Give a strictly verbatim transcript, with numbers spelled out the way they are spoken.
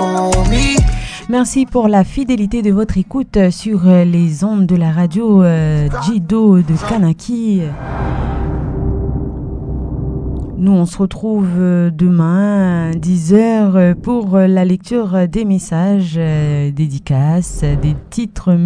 Merci pour la fidélité de votre écoute sur les ondes de la radio euh, Jido de Kanaki. Nous, on se retrouve demain à dix heures pour la lecture des messages, euh, dédicaces, des titres